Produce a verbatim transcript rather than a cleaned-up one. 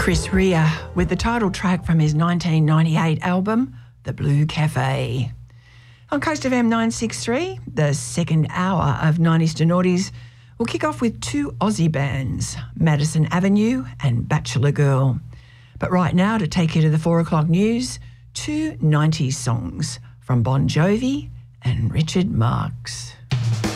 Chris Rea with the title track from his nineteen ninety-eight album, The Blue Cafe. On Coast F M nine sixty-three, the second hour of nineties to noughties will kick off with two Aussie bands, Madison Avenue and Bachelor Girl. But right now, to take you to the four o'clock news, two nineties songs from Bon Jovi and Richard Marx.